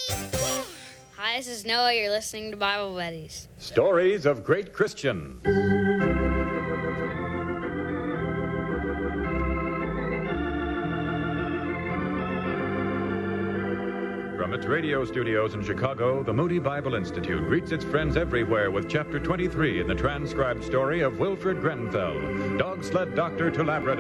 Hi, this is Noah. You're listening to Bible Buddies. Stories of great Christians. From its radio studios in Chicago, the Moody Bible Institute greets its friends everywhere with Chapter 23 in the transcribed story of Wilfred Grenfell, dog sled doctor to Labrador.